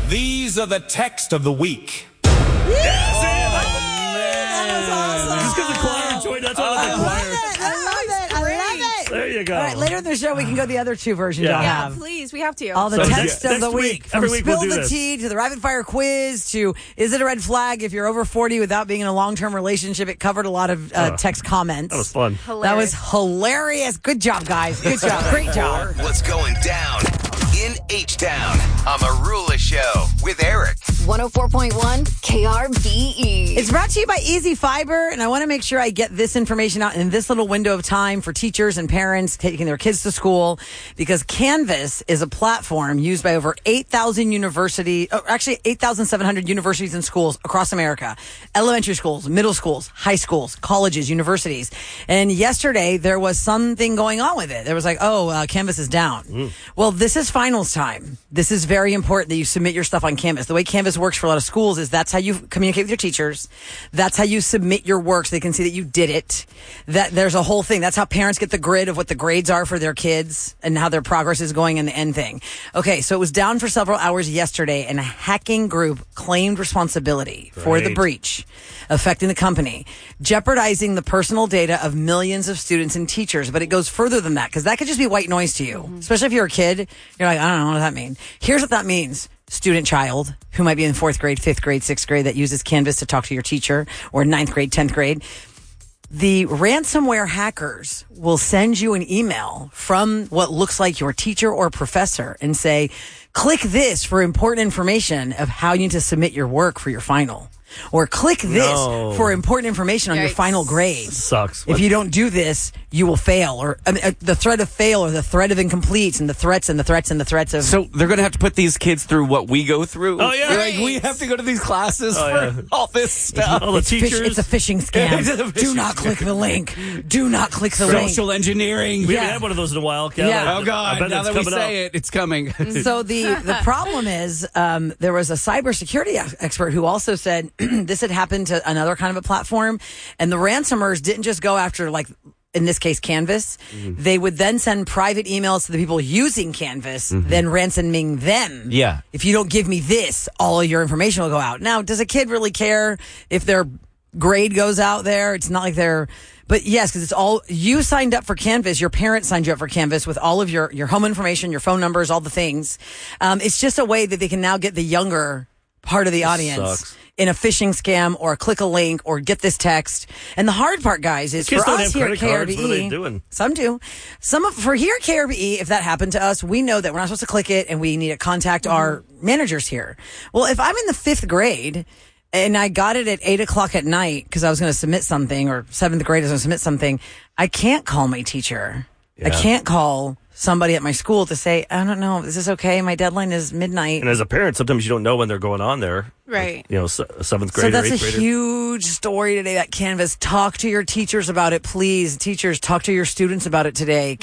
These are the text of the week. Yes, That was awesome. just because the choir joined us on the choir. There you go. All right, later in the show, we can go the other two versions y'all Yeah, have. please. We have to. All the text of next the week, week. From every week we'll Spill do the this. Tea to the rapid fire quiz to is it a red flag if you're over 40 without being in a long-term relationship? It covered a lot of text comments. That was fun. That was hilarious. Good job, guys. Good job. Great job. What's going down in H-Town? A Marula Show with Eric. 104.1 KRBE. It's brought to you by Easy Fiber, and I want to make sure I get this information out in this little window of time for teachers and parents taking their kids to school, because Canvas is a platform used by over 8,000 actually 8,700 universities and schools across America, elementary schools, middle schools, high schools, colleges, universities. And yesterday, there was something going on with it. There was like, Canvas is down. Well, this is finals time. This is very important that you submit your stuff on Canvas. The way Canvas works for a lot of schools is that's how you communicate with your teachers. That's how you submit your work so they can see that you did it. That there's a whole thing. That's how parents get the grid of what the grades are for their kids and how their progress is going in the end thing. Okay, so it was down for several hours yesterday, and a hacking group claimed responsibility for the breach affecting the company, jeopardizing the personal data of millions of students and teachers. But it goes further than that, because that could just be white noise to you, especially if you're a kid. You're like, I don't know what does that mean. Here's what that means. Student child who might be in 4th grade, 5th grade, 6th grade that uses Canvas to talk to your teacher, or 9th grade, 10th grade. The ransomware hackers will send you an email from what looks like your teacher or professor and say, click this for important information of how you need to submit your work for your final. Or click this for important information on your final grade. Sucks. If you don't do this, you will fail. Or the threat of fail, or the threat of incomplete, and the threats and the threats and the threats of... So they're going to have to put these kids through what we go through? Oh, yeah. Like, we have to go to these classes for all this stuff. All the teachers. It's a phishing scam. Do not click the link. Do not click the link. Social engineering. We haven't had one of those in a while. Cal. Yeah. Oh, God. I bet Now that's that we coming say up. it's coming. So the problem is there was a cybersecurity expert who also said this had happened to another kind of a platform, and the ransomers didn't just go after, like, in this case, Canvas. They would then send private emails to the people using Canvas, then ransoming them. Yeah. If you don't give me this, all of your information will go out. Now, does a kid really care if their grade goes out there? It's not like they're... But yes, because it's all... You signed up for Canvas. Your parents signed you up for Canvas with all of your home information, your phone numbers, all the things. It's just a way that they can now get the younger part of the audience sucks. in a phishing scam, or click a link, or get this text. And the hard part, guys, is Kids for don't us have here at credit cards. KRBE. What are they doing? Some do. For here at KRBE, if that happened to us, we know that we're not supposed to click it, and we need to contact our managers here. Well, if I'm in the 5th grade and I got it at 8 o'clock at night because I was going to submit something, or 7th grade I was going to submit something, I can't call my teacher. I can't call somebody at my school to say, I don't know, is this okay? My deadline is midnight. And as a parent, sometimes you don't know when they're going on there. Right. You know, 7th So grader, that's a 8th grader. huge story today, that Canvas. Talk to your teachers about it, please. Teachers, talk to your students about it today.